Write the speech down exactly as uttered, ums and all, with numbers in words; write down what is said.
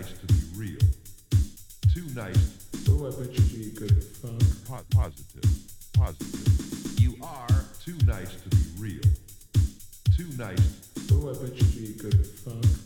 nice to be real. Too nice. Oh, I bet you'd be a good fuck. Po- positive. Positive. You are too nice to be real. Too nice. Oh, I bet you'd be a good fuck.